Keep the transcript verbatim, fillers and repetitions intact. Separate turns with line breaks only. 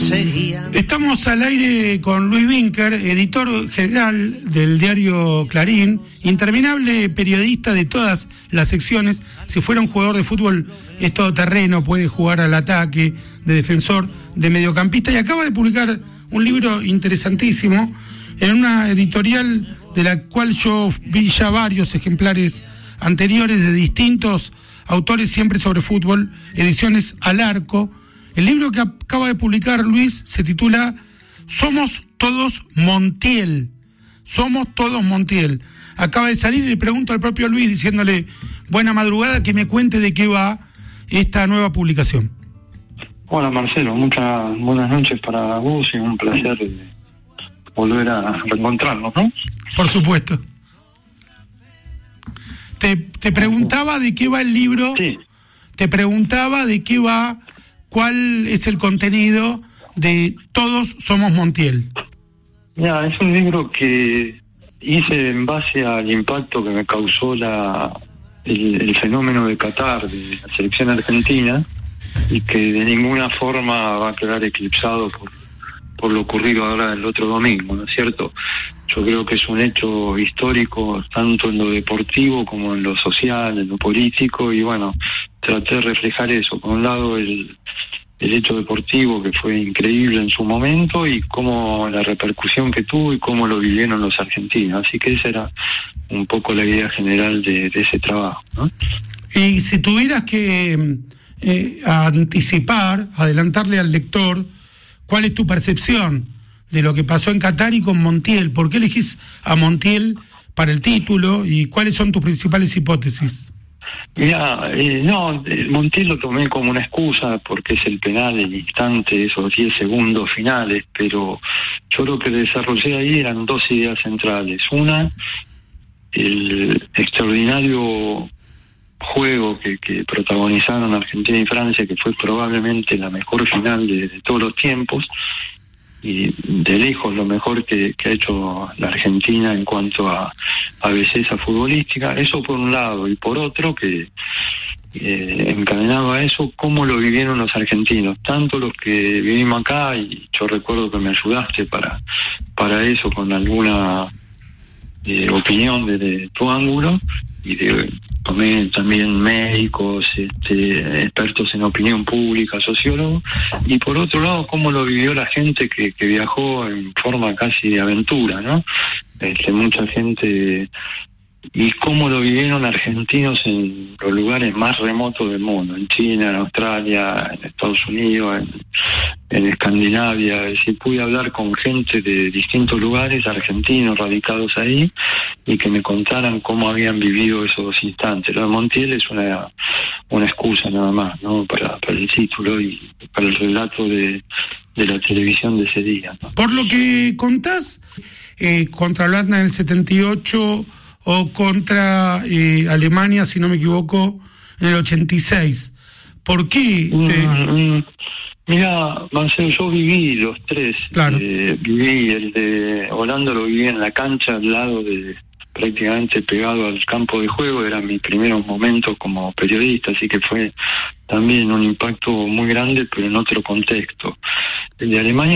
seguían.
Estamos al aire con Luis Vinker, editor general del diario Clarín, interminable periodista de todas las secciones. Si fuera un jugador de fútbol es todoterreno, puede jugar al ataque, de defensor, de mediocampista, y acaba de publicar un libro interesantísimo en una editorial de la cual yo vi ya varios ejemplares anteriores de distintos autores, siempre sobre fútbol, Ediciones Al Arco. El libro que acaba de publicar Luis se titula Somos Todos Montiel. Somos Todos Montiel. Acaba de salir y le pregunto al propio Luis, diciéndole buena madrugada, que me cuente de qué va esta nueva publicación.
Hola Marcelo, muchas buenas noches para vos y un placer volver a reencontrarnos, ¿no?
Por supuesto. Te, te preguntaba de qué va el libro.
Sí.
Te preguntaba de qué va, cuál es el contenido de Todos Somos Montiel.
Ya, es un libro que hice en base al impacto que me causó la el, el fenómeno de Qatar, de la selección argentina, y que de ninguna forma va a quedar eclipsado por, por lo ocurrido ahora el otro domingo, ¿no es cierto? Yo creo que es un hecho histórico, tanto en lo deportivo como en lo social, en lo político, y bueno, traté de reflejar eso. Por un lado, el, el hecho deportivo, que fue increíble en su momento, y cómo la repercusión que tuvo y cómo lo vivieron los argentinos. Así que esa era un poco la idea general de, de ese trabajo, ¿no?
Y si tuvieras que eh, anticipar, adelantarle al lector, ¿cuál es tu percepción de lo que pasó en Qatar y con Montiel? ¿Por qué elegís a Montiel para el título y cuáles son tus principales hipótesis?
Mira, eh, no, Montiel lo tomé como una excusa porque es el penal, el instante, esos diez segundos finales, pero yo lo que desarrollé ahí eran dos ideas centrales. Una, el extraordinario juego que, que protagonizaron Argentina y Francia, que fue probablemente la mejor final de, de todos los tiempos, y de lejos lo mejor que, que ha hecho la Argentina en cuanto a, a belleza futbolística. Eso por un lado, y por otro, que eh, encadenado a eso, cómo lo vivieron los argentinos, tanto los que vivimos acá, y yo recuerdo que me ayudaste para, para eso con alguna eh, opinión desde tu ángulo, y de tomé también médicos, este, expertos en opinión pública, sociólogos, y por otro lado cómo lo vivió la gente que, que viajó en forma casi de aventura, ¿no? Este, mucha gente, y cómo lo vivieron argentinos en los lugares más remotos del mundo, en China, en Australia, en Estados Unidos, en, en Escandinavia. Es decir, pude hablar con gente de distintos lugares, argentinos radicados ahí, y que me contaran cómo habían vivido esos dos instantes. Lo de Montiel es una una excusa nada más, ¿no? Para, para el título y para el relato de, de la televisión de ese día, ¿no?
Por lo que contás, eh, contra Holanda en el setenta y ocho o contra eh, Alemania, si no me equivoco, en el ochenta y seis. ¿Por qué? Te...
Mm, mm, mira, Marcelo, yo viví los tres.
Claro.
Eh, viví el de Holanda, lo viví en la cancha al lado de, prácticamente pegado al campo de juego. Eran mis primeros momentos como periodista, así que fue también un impacto muy grande, pero en otro contexto. El de Alemania